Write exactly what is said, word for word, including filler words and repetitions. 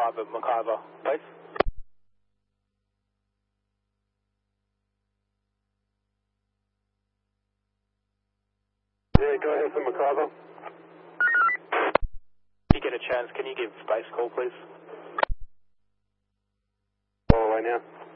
five at McIver, please. Yeah, go ahead for McIver. If you get a chance, can you give space call, please? All the way now.